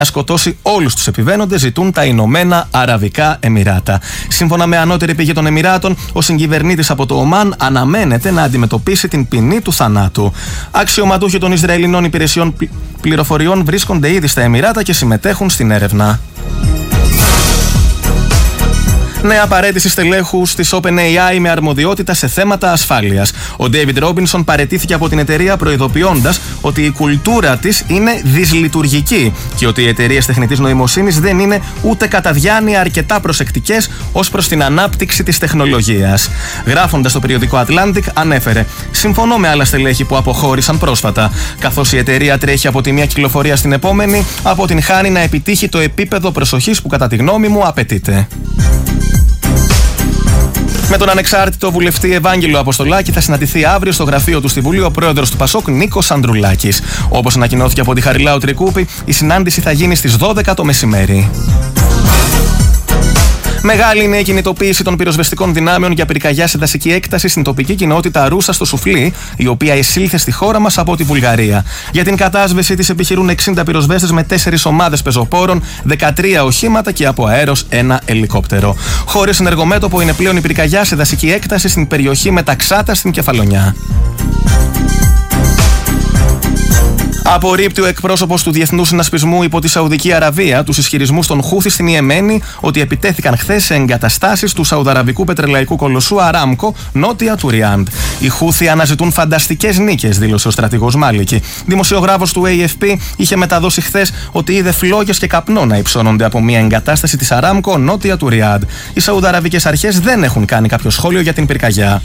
να σκοτώσει όλους τους επιβαίνοντες, ζητούν τα Ηνωμένα Αραβικά Εμιράτα. Σύμφωνα με ανώτερη πηγή των Εμιράτων, ο συγκυβερνήτης από το Ομάν αναμένεται να αντιμετωπίσει την ποινή του θανάτου. Αξιωματούχοι των Ισραηλινών υπηρεσιών πληροφοριών βρίσκονται ήδη στα Εμιράτα και συμμετέχουν στην έρευνα. Νέα παραίτηση στελέχους της OpenAI με αρμοδιότητα σε θέματα ασφάλειας. Ο David Robinson παραιτήθηκε από την εταιρεία προειδοποιώντας ότι η κουλτούρα της είναι δυσλειτουργική και ότι οι εταιρείες τεχνητής νοημοσύνης δεν είναι ούτε κατά διάνοια αρκετά προσεκτικές ως προς την ανάπτυξη της τεχνολογίας. Γράφοντας στο περιοδικό Atlantic, ανέφερε: «Συμφωνώ με άλλα στελέχη που αποχώρησαν πρόσφατα. Καθώς η εταιρεία τρέχει από τη μία κυκλοφορία στην επόμενη, αποτυγχάνει να επιτύχει το επίπεδο προσοχής που κατά τη γνώμη μου απαιτείται». Με τον ανεξάρτητο βουλευτή Ευάγγελο Αποστολάκη θα συναντηθεί αύριο στο γραφείο του στη Βουλή ο πρόεδρος του Πασόκ Νίκος Ανδρουλάκης. Όπως ανακοινώθηκε από τη Χαριλάου Τρικούπη, η συνάντηση θα γίνει στις 12 το μεσημέρι. Μεγάλη είναι η κινητοποίηση των πυροσβεστικών δυνάμεων για πυρκαγιά σε δασική έκταση στην τοπική κοινότητα Ρούσα στο Σουφλί, η οποία εισήλθε στη χώρα μας από τη Βουλγαρία. Για την κατάσβεση της επιχειρούν 60 πυροσβέστες με 4 ομάδες πεζοπόρων, 13 οχήματα και από αέρος ένα ελικόπτερο. Χωρίς ενεργομέτωπο είναι πλέον η πυρκαγιά σε δασική έκταση στην περιοχή Μεταξάτα στην Κεφαλονιά. Απορρίπτει ο εκπρόσωπος του Διεθνούς Συνασπισμού υπό τη Σαουδική Αραβία τους ισχυρισμούς των Χούθη στην Ιεμένη ότι επιτέθηκαν χθες σε εγκαταστάσεις του σαουδαραβικού πετρελαϊκού κολοσσού Αράμκο νότια του Ριάντ. Οι Χούθη αναζητούν φανταστικές νίκες, δήλωσε ο στρατηγός Μάλικη. Δημοσιογράφος του AFP είχε μεταδώσει χθες ότι είδε φλόγες και καπνό να υψώνονται από μια εγκατάσταση της Αράμκο νότια του Ριάντ. Οι σαουδαραβικές αρχές δεν έχουν κάνει κάποιο σχόλιο για την πυρκαγιά.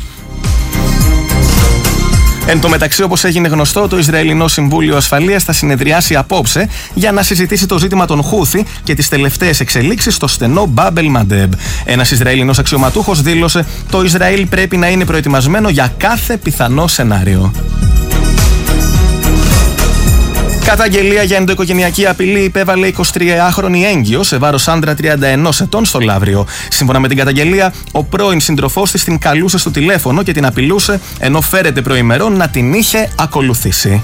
Εν τω μεταξύ, όπως έγινε γνωστό, το Ισραηλινό Συμβούλιο Ασφαλείας θα συνεδριάσει απόψε για να συζητήσει το ζήτημα των Χούθη και τις τελευταίες εξελίξεις στο στενό Μπάμπ ελ Μαντέμπ. Ένας Ισραηλινός αξιωματούχος δήλωσε: «Το Ισραήλ πρέπει να είναι προετοιμασμένο για κάθε πιθανό σενάριο». Καταγγελία για ενδοοικογενειακή απειλή υπέβαλε 23χρονη έγκυο σε βάρος άντρα 31 ετών στο Λαύριο. Σύμφωνα με την καταγγελία, ο πρώην σύντροφός της την καλούσε στο τηλέφωνο και την απειλούσε, ενώ φέρεται προημερών να την είχε ακολουθήσει.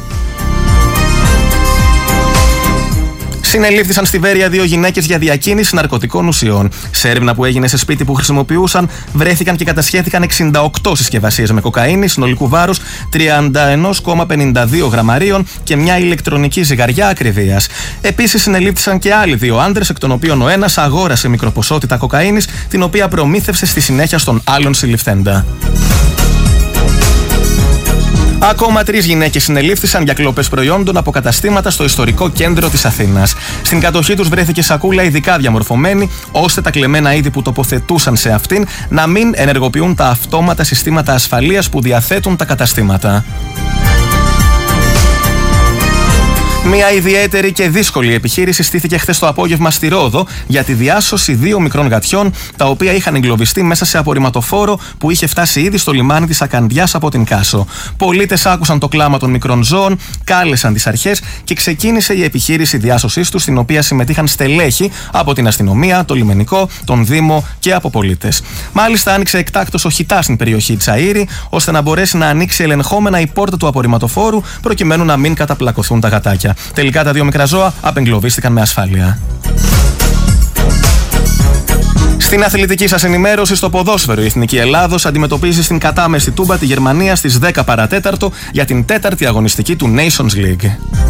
Συνελήφθησαν στη Βέρεια 2 γυναίκες για διακίνηση ναρκωτικών ουσιών. Σε έρευνα που έγινε σε σπίτι που χρησιμοποιούσαν, βρέθηκαν και κατασχέθηκαν 68 συσκευασίες με κοκαίνη συνολικού βάρους 31,52 γραμμαρίων και μια ηλεκτρονική ζυγαριά ακριβίας. Επίσης, συνελήφθησαν και άλλοι 2 άντρες, εκ των οποίων ο ένας αγόρασε μικροποσότητα κοκαίνης, την οποία προμήθευσε στη συνέχεια στον άλλον συλληφθέντα. Ακόμα 3 γυναίκες συνελήφθησαν για κλοπές προϊόντων από καταστήματα στο ιστορικό κέντρο της Αθήνας. Στην κατοχή τους βρέθηκε σακούλα ειδικά διαμορφωμένη, ώστε τα κλεμμένα είδη που τοποθετούσαν σε αυτήν να μην ενεργοποιούν τα αυτόματα συστήματα ασφαλείας που διαθέτουν τα καταστήματα. Μια ιδιαίτερη και δύσκολη επιχείρηση στήθηκε χθες το απόγευμα στη Ρόδο για τη διάσωση 2 μικρών γατιών, τα οποία είχαν εγκλωβιστεί μέσα σε απορριμματοφόρο που είχε φτάσει ήδη στο λιμάνι της Ακαντιάς από την Κάσο. Πολίτες άκουσαν το κλάμα των μικρών ζώων, κάλεσαν τις αρχές και ξεκίνησε η επιχείρηση διάσωσής τους, στην οποία συμμετείχαν στελέχη από την αστυνομία, το λιμενικό, τον Δήμο και από πολίτες. Μάλιστα, άνοιξε εκτάκτως ο χιτάς στην περιοχή Τσαΐρη, ώστε να μπορέσει να ανοίξει ελεγχόμενα η πόρτα του απορριμματοφόρου, προκειμένου να μην καταπλακωθούν τα γατάκια. Τελικά τα 2 μικρά ζώα απεγκλωβίστηκαν με ασφάλεια. Στην αθλητική σας ενημέρωση, στο ποδόσφαιρο η Εθνική Ελλάδος αντιμετωπίζει στην κατάμεστη Τούμπα τη Γερμανία στις 10 παρατέταρτο για την 4η αγωνιστική του Nations League.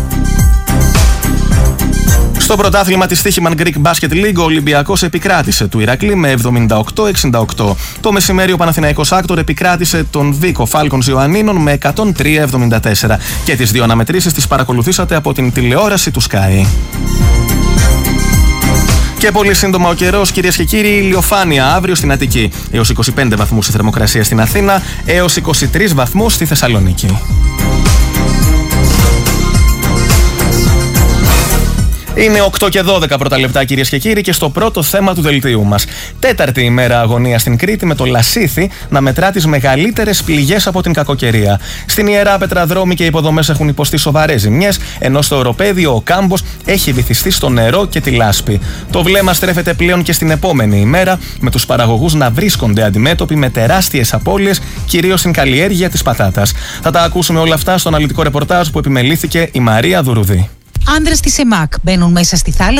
Στο πρωτάθλημα της Στοίχημαν Greek Basket League, ο Ολυμπιακός επικράτησε του Ηρακλή με 78-68. Το μεσημέρι ο Παναθηναϊκός Άκτορ επικράτησε τον Βίκο Φάλκονς Ιωαννίνων με 103-74. Και τις 2 αναμετρήσεις τις παρακολουθήσατε από την τηλεόραση του Sky. Και πολύ σύντομα ο καιρός, κυρίες και κύριοι, ηλιοφάνεια αύριο στην Αττική. Έως 25 βαθμούς η θερμοκρασία στην Αθήνα, έως 23 βαθμούς στη Θεσσαλονίκη. Είναι 8 και 12 πρώτα λεπτά, κυρίες και κύριοι, και στο πρώτο θέμα του δελτίου μας. 4η ημέρα αγωνία στην Κρήτη, με το Λασίθι να μετρά τις μεγαλύτερες πληγές από την κακοκαιρία. Στην Ιερά Πέτρα δρόμοι και υποδομές έχουν υποστεί σοβαρές ζημιές, ενώ στο οροπέδιο ο κάμπος έχει βυθιστεί στο νερό και τη λάσπη. Το βλέμμα στρέφεται πλέον και στην επόμενη ημέρα, με τους παραγωγούς να βρίσκονται αντιμέτωποι με τεράστιες απώλειες, κυρίως στην καλλιέργεια της πατάτας. Θα τα ακούσουμε όλα αυτά στο αναλυτικό ρεπορτάζ που επιμελήθηκε η Μαρία Δουρουδή. Άνδρες της ΕΜΑΚ μπαίνουν μέσα στη θάλασσα